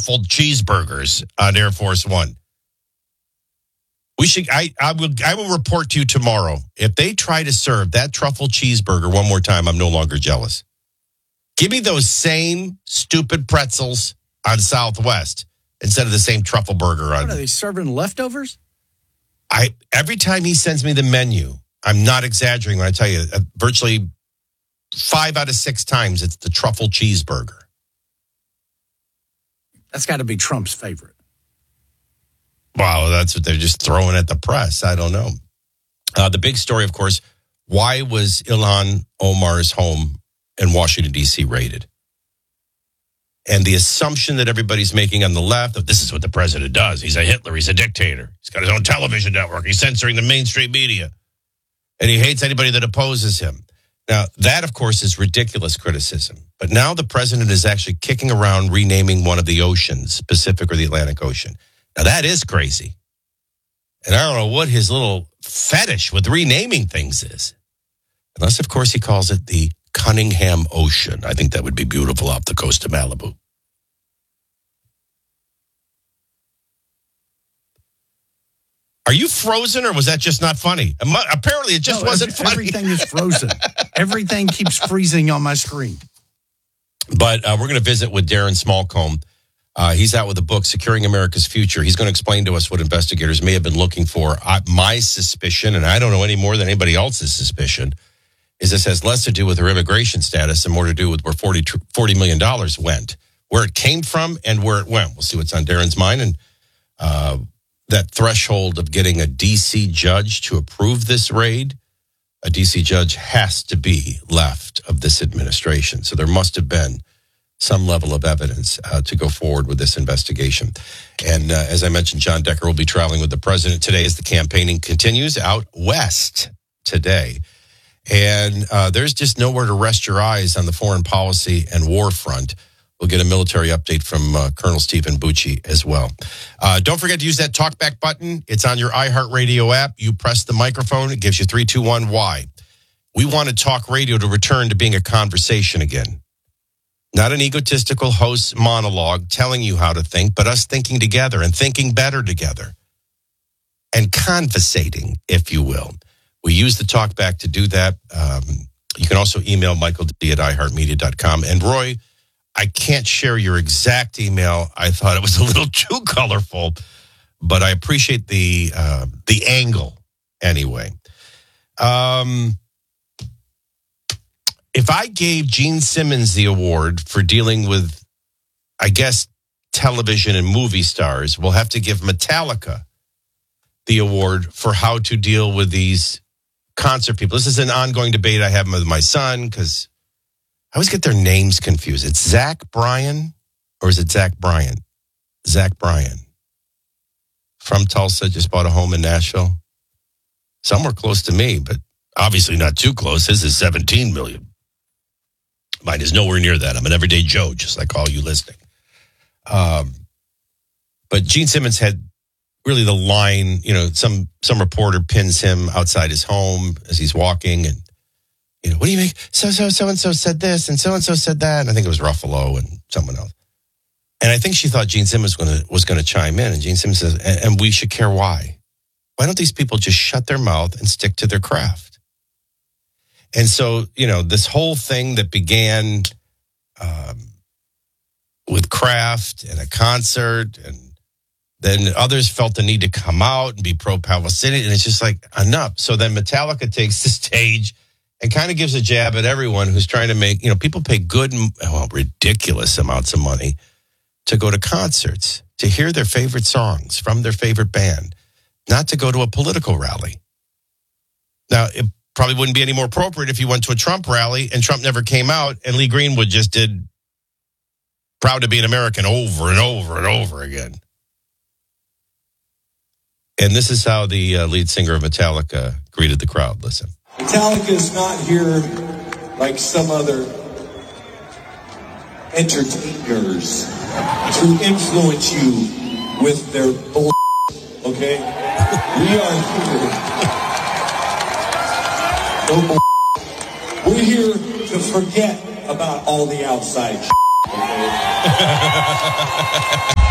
truffled cheeseburgers on Air Force One. We should. I will report to you tomorrow. If they try to serve that truffle cheeseburger one more time, I'm no longer jealous. Give me those same stupid pretzels on Southwest instead of the same truffle burger on. What, are they serving leftovers? Every time he sends me the menu, I'm not exaggerating when I tell you, virtually 5 out of 6 times it's the truffle cheeseburger. That's got to be Trump's favorite. Wow, that's what they're just throwing at the press. I don't know. The big story, of course, why was Ilhan Omar's home in Washington, D.C. raided? And the assumption that everybody's making on the left that this is what the president does. He's a Hitler. He's a dictator. He's got his own television network. He's censoring the mainstream media. And he hates anybody that opposes him. Now, that, of course, is ridiculous criticism. But now the president is actually kicking around renaming one of the oceans, Pacific or the Atlantic Ocean. Now, that is crazy. And I don't know what his little fetish with renaming things is. Unless, of course, he calls it the Cunningham Ocean. I think that would be beautiful off the coast of Malibu. Are you frozen or was that just not funny? Apparently, it just wasn't funny. Everything is frozen. Everything keeps freezing on my screen. But we're going to visit with Darren Smallcomb. He's out with a book, Securing America's Future. He's going to explain to us what investigators may have been looking for. My suspicion, and I don't know any more than anybody else's suspicion, is this has less to do with her immigration status and more to do with where $40 million went, where it came from and where it went. We'll see what's on Darren's mind. And that threshold of getting a D.C. judge to approve this raid, a D.C. judge has to be left of this administration. So there must have been some level of evidence to go forward with this investigation. And as I mentioned, John Decker will be traveling with the president today as the campaigning continues out west today. And there's just nowhere to rest your eyes on the foreign policy and war front. We'll get a military update from Colonel Stephen Bucci as well. Don't forget to use that talkback button. It's on your iHeartRadio app. You press the microphone. It gives you 3, 2, 1, Y. We want to talk radio to return to being a conversation again. Not an egotistical host's monologue telling you how to think, but us thinking together and thinking better together. And conversating, if you will. We use the talkback to do that. You can also email michael.d@iheartmedia.com. And Roy, I can't share your exact email. I thought it was a little too colorful, but I appreciate the angle anyway. If I gave Gene Simmons the award for dealing with, I guess, television and movie stars, we'll have to give Metallica the award for how to deal with these concert people. This is an ongoing debate I have with my son because I always get their names confused. It's Zach Bryan, or is it Zach Bryan? Zach Bryan. From Tulsa, just bought a home in Nashville. Somewhere close to me, but obviously not too close. His is $17 million. Mine is nowhere near that. I'm an everyday Joe, just like all you listening. But Gene Simmons had really the line, some reporter pins him outside his home as he's walking and, what do you make? So-and-so said this and so-and-so said that. And I think it was Ruffalo and someone else. And I think she thought Gene Simmons was going to chime in. And Gene Simmons says, and we should care why. Why don't these people just shut their mouth and stick to their craft? And so, this whole thing that began with Kraft and a concert, and then others felt the need to come out and be pro-Palestinian, and it's just like, enough. So then Metallica takes the stage and kind of gives a jab at everyone who's trying to make, people pay ridiculous amounts of money to go to concerts, to hear their favorite songs from their favorite band, not to go to a political rally. Now, it probably wouldn't be any more appropriate if you went to a Trump rally and Trump never came out and Lee Greenwood just did Proud to be an American over and over and over again. And this is how the lead singer of Metallica greeted the crowd. Listen. Metallica is not here like some other entertainers to influence you with their bull. Okay? We are here. No bull. We're here to forget about all the outside. Okay?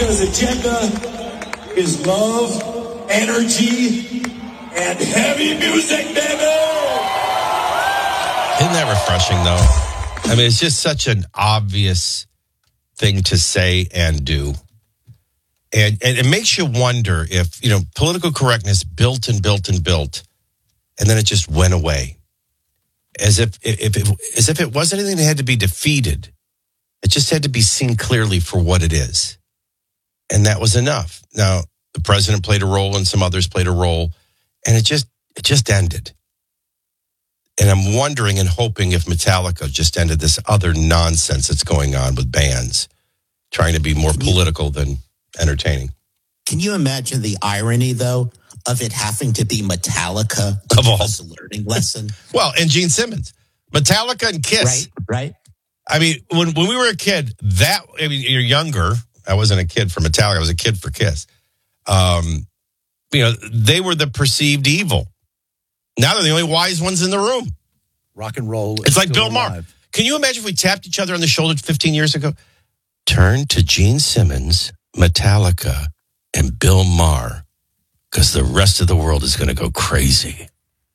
Metallica's agenda is love, energy, and heavy music, baby! Isn't that refreshing, though? I mean, it's just such an obvious thing to say and do. And it makes you wonder if, political correctness built and built and built, and then it just went away. As if it wasn't anything that had to be defeated. It just had to be seen clearly for what it is. And that was enough. Now, the president played a role and some others played a role, and it just ended. And I'm wondering and hoping if Metallica just ended this other nonsense that's going on with bands trying to be more political than entertaining. Can you imagine the irony, though, of it having to be Metallica to Of all. give us a learning lesson? Well, and Gene Simmons. Metallica and Kiss. Right. I mean, when we were a kid, you're younger. I wasn't a kid for Metallica. I was a kid for Kiss. They were the perceived evil. Now they're the only wise ones in the room. Rock and roll. It's like Bill Maher. Can you imagine if we tapped each other on the shoulder 15 years ago? Turn to Gene Simmons, Metallica, and Bill Maher, because the rest of the world is going to go crazy.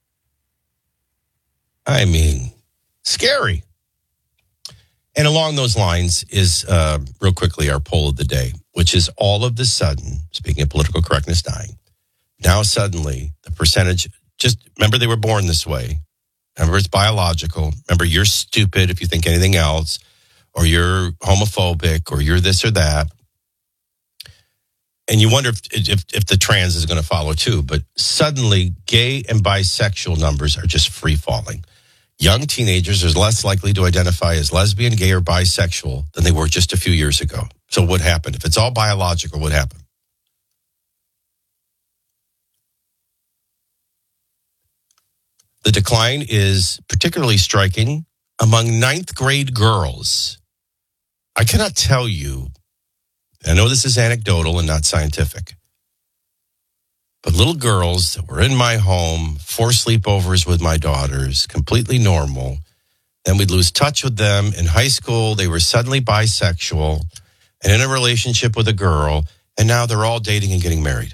I mean, scary. And along those lines is, real quickly, our poll of the day, which is all of the sudden, speaking of political correctness dying, now suddenly the percentage, just remember they were born this way. Remember it's biological. Remember you're stupid if you think anything else, or you're homophobic, or you're this or that. And you wonder if the trans is going to follow too. But suddenly gay and bisexual numbers are just free falling. Young teenagers are less likely to identify as lesbian, gay, or bisexual than they were just a few years ago. So what happened? If it's all biological, what happened? The decline is particularly striking among ninth grade girls. I cannot tell you, I know this is anecdotal and not scientific, but little girls that were in my home, 4 sleepovers with my daughters, completely normal. Then we'd lose touch with them. In high school, they were suddenly bisexual and in a relationship with a girl, and now they're all dating and getting married.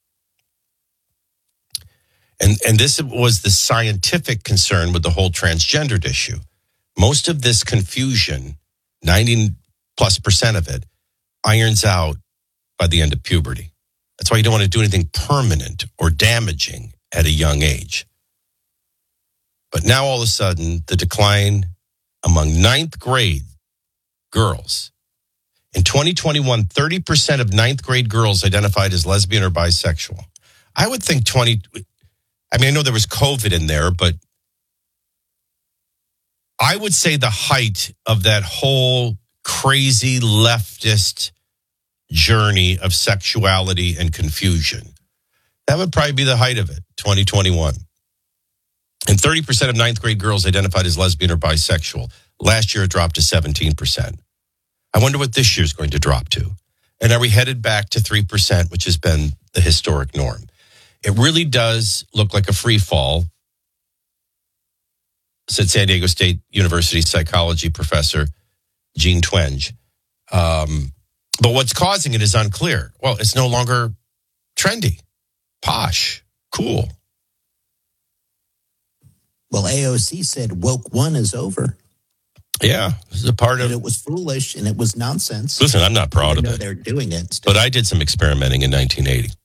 And this was the scientific concern with the whole transgendered issue. Most of this confusion, 90+% of it, irons out by the end of puberty. That's why you don't want to do anything permanent or damaging at a young age. But now all of a sudden, the decline among ninth grade girls. In 2021, 30% of ninth grade girls identified as lesbian or bisexual. I would think I know there was COVID in there, but I would say the height of that whole crazy leftist journey of sexuality and confusion, that would probably be the height of it, 2021. And 30% of ninth grade girls identified as lesbian or bisexual. Last year, it dropped to 17%. I wonder what this year's going to drop to. And are we headed back to 3%, which has been the historic norm? It really does look like a free fall, said San Diego State University psychology professor Jean Twenge. But what's causing it is unclear. Well, it's no longer trendy, posh, cool. Well, AOC said woke one is over. Yeah, this is a part of And it was foolish and it was nonsense. Listen, I'm not proud of I know it. they're doing it still. But I did some experimenting in 1980.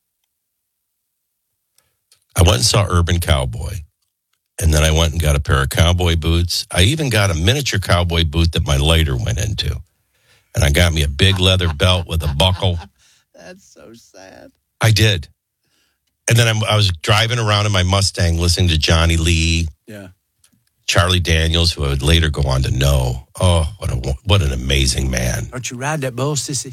I went and saw Urban Cowboy. And then I went and got a pair of cowboy boots. I even got a miniature cowboy boot that my lighter went into. And I got me a big leather belt with a buckle. That's so sad. I did. And then I was driving around in my Mustang listening to Johnny Lee, Yeah. Charlie Daniels, who I would later go on to know. Oh, what an amazing man. Don't you ride that bull, sissy?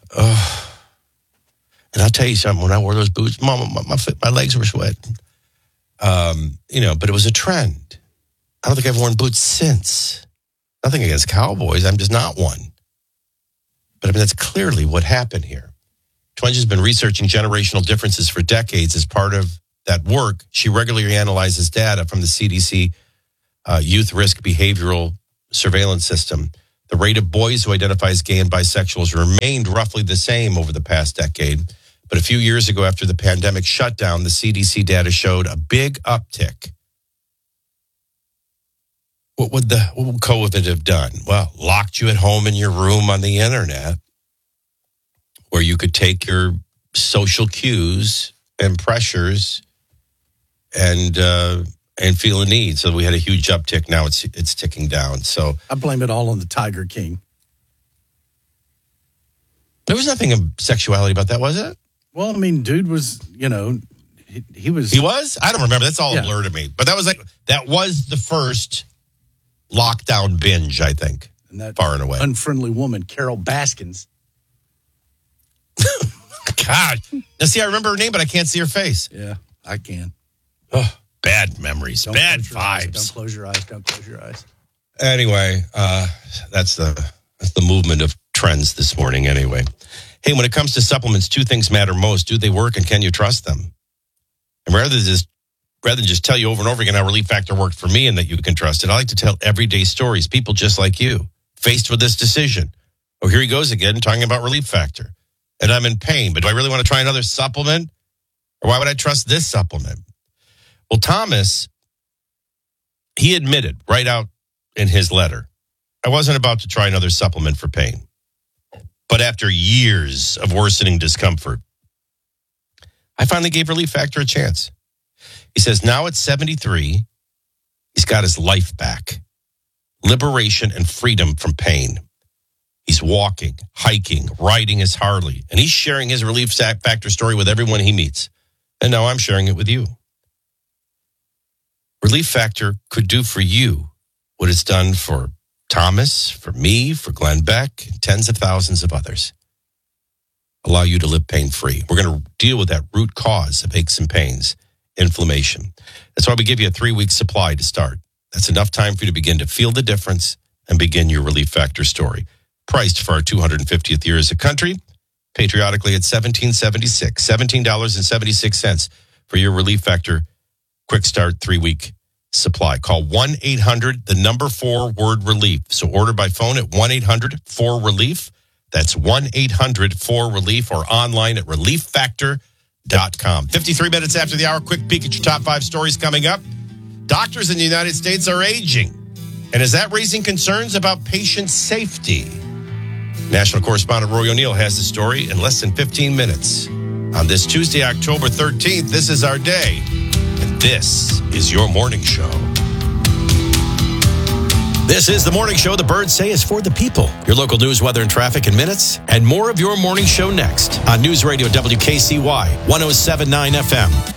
And I'll tell you something, when I wore those boots, Mama, my legs were sweating. But it was a trend. I don't think I've worn boots since. Nothing against cowboys. I'm just not one. But I mean, that's clearly what happened here. Twenge has been researching generational differences for decades. As part of that work, she regularly analyzes data from the CDC Youth Risk Behavioral Surveillance System. The rate of boys who identify as gay and bisexual has remained roughly the same over the past decade. But a few years ago, after the pandemic shutdown, the CDC data showed a big uptick. What would COVID have done? Well, locked you at home in your room on the internet, where you could take your social cues and pressures and feel a need. So we had a huge uptick. Now it's ticking down. So I blame it all on the Tiger King. There was nothing of sexuality about that, was it? Well, I mean, dude was, he was. He was? I don't remember. That's all a blur to me. But that was the first lockdown binge, I think. And that far and away. Unfriendly woman, Carol Baskins. God. Now, see, I remember her name, but I can't see her face. Yeah, I can. Oh, bad memories. Bad vibes. Don't close your eyes. Don't close your eyes. Anyway, that's the movement of trends this morning anyway. Hey, when it comes to supplements, two things matter most. Do they work and can you trust them? And rather than just tell you over and over again how Relief Factor worked for me and that you can trust it, I like to tell everyday stories, people just like you, faced with this decision. Oh, here he goes again, talking about Relief Factor. And I'm in pain, but do I really want to try another supplement? Or why would I trust this supplement? Well, Thomas, he admitted right out in his letter, I wasn't about to try another supplement for pain. But after years of worsening discomfort, I finally gave Relief Factor a chance. He says now at 73, he's got his life back. Liberation and freedom from pain. He's walking, hiking, riding his Harley, and he's sharing his Relief Factor story with everyone he meets. And now I'm sharing it with you. Relief Factor could do for you what it's done for Thomas, for me, for Glenn Beck, and tens of thousands of others. Allow you to live pain-free. We're going to deal with that root cause of aches and pains, inflammation. That's why we give you a 3-week supply to start. That's enough time for you to begin to feel the difference and begin your Relief Factor story. Priced for our 250th year as a country, patriotically at $17.76, $17.76 for your Relief Factor quick start 3-week supply. Call 1-800, the number 4-word-RELIEF. So order by phone at 1-800-4-RELIEF. That's 1-800-4-RELIEF or online at relieffactor.com. 53 minutes after the hour, quick peek at your top 5 stories coming up. Doctors in the United States are aging. And is that raising concerns about patient safety? National correspondent Roy O'Neill has the story in less than 15 minutes. On this Tuesday, October 13th, this is our day. And this is your morning show. This is the morning show the birds say is for the people. Your local news, weather, and traffic in minutes. And more of your morning show next on News Radio WKCY 107.9 FM.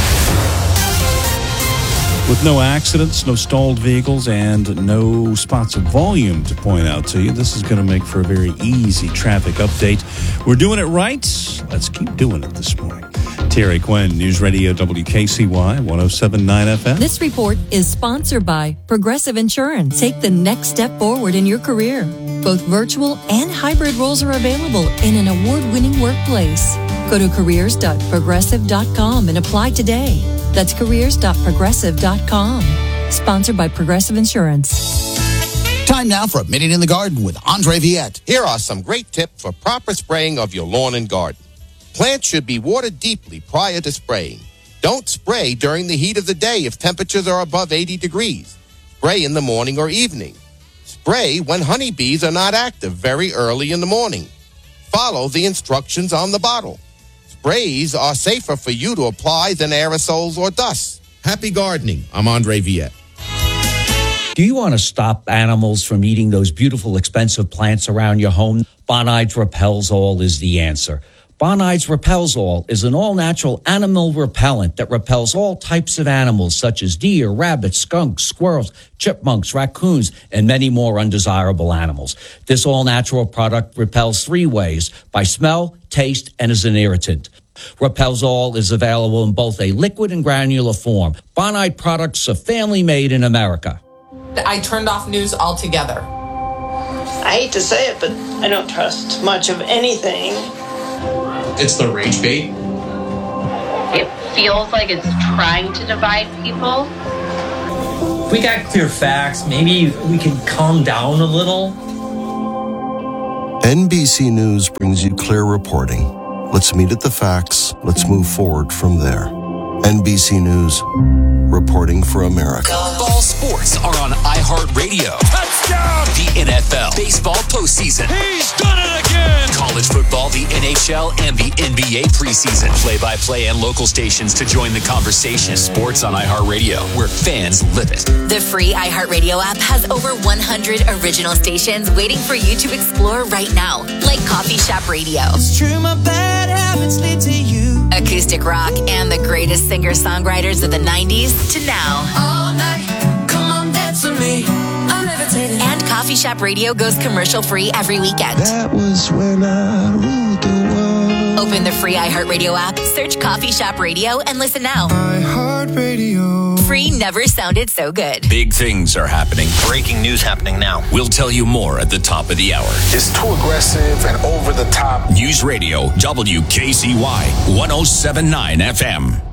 With no accidents, no stalled vehicles, and no spots of volume to point out to you, this is going to make for a very easy traffic update. We're doing it right. Let's keep doing it this morning. Terry Quinn, News Radio WKCY 107.9 FM. This report is sponsored by Progressive Insurance. Take the next step forward in your career. Both virtual and hybrid roles are available in an award-winning workplace. Go to careers.progressive.com and apply today. That's careers.progressive.com. Sponsored by Progressive Insurance. Time now for a Minute in the Garden with Andre Viette. Here are some great tips for proper spraying of your lawn and garden. Plants should be watered deeply prior to spraying. Don't spray during the heat of the day if temperatures are above 80 degrees. Spray in the morning or evening. Spray when honeybees are not active very early in the morning. Follow the instructions on the bottle. Sprays are safer for you to apply than aerosols or dust. Happy gardening. I'm Andre Viette. Do you want to stop animals from eating those beautiful, expensive plants around your home? Bonides Repels All is the answer. Bonides Repels All is an all-natural animal repellent that repels all types of animals such as deer, rabbits, skunks, squirrels, chipmunks, raccoons, and many more undesirable animals. This all-natural product repels 3 ways: by smell, taste, and as an irritant. Repels All is available in both a liquid and granular form. Bonide products are family made in America. I turned off news altogether. I hate to say it, but I don't trust much of anything. It's the rage bait. It feels like it's trying to divide people. If we got clear facts, maybe we can calm down a little. NBC News brings you clear reporting. Let's meet at the facts. Let's move forward from there. NBC News, reporting for America. All sports are on iHeartRadio. Touchdown! The NFL, baseball postseason. He's done it again! College football, the NHL, and the NBA preseason. Play-by-play and local stations to join the conversation. Sports on iHeartRadio, where fans live it. The free iHeartRadio app has over 100 original stations waiting for you to explore right now, like Coffee Shop Radio. It's true, my bad habits lead to you. Acoustic rock and the greatest singer-songwriters of the 90s to now. All night, come on, dance with me. I'm levitating. And Coffee Shop Radio goes commercial-free every weekend. That was when I ruled the world. Open the free iHeartRadio app, search Coffee Shop Radio, and listen now. iHeartRadio. Free never sounded so good. Big things are happening. Breaking news happening now. We'll tell you more at the top of the hour. It's too aggressive and over the top. News Radio, WKCY, 107.9 FM.